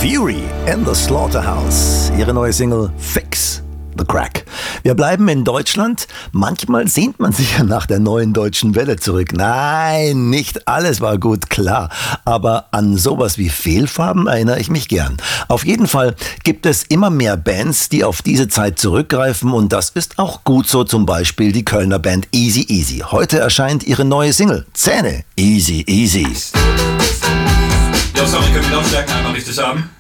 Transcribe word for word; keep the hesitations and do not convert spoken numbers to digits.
Fury in the Slaughterhouse. Ihre neue Single Fix the Crack. Wir bleiben in Deutschland. Manchmal sehnt man sich ja nach der neuen deutschen Welle zurück. Nein, nicht alles war gut, klar. Aber an sowas wie Fehlfarben erinnere ich mich gern. Auf jeden Fall gibt es immer mehr Bands, die auf diese Zeit zurückgreifen. Und das ist auch gut so, zum Beispiel die Kölner Band Easy Easy. Heute erscheint ihre neue Single Zähne. Easy Easy. Ja, sorry, können wir lautstärken einmal richtig haben?